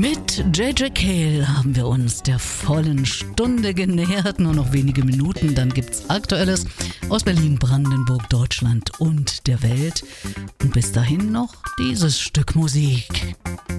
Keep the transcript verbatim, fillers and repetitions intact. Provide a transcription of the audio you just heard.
Mit J J. Cale haben wir uns der vollen Stunde genähert. Nur noch wenige Minuten, dann gibt's Aktuelles aus Berlin, Brandenburg, Deutschland und der Welt. Und bis dahin noch dieses Stück Musik.